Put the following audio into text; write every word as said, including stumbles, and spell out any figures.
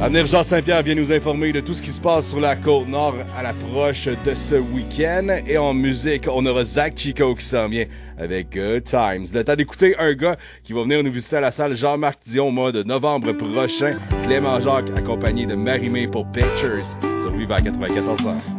À venir, Jean Saint-Pierre vient nous informer de tout ce qui se passe sur la Côte-Nord à l'approche de ce week-end. Et en musique, on aura Zach Chico qui s'en vient avec Good Times. Le temps d'écouter un gars qui va venir nous visiter à la salle Jean-Marc Dion au mois de novembre prochain. Clément Jacques accompagné de Marie-Mé pour Pictures sur Viva quatre-vingt-quatorze ans.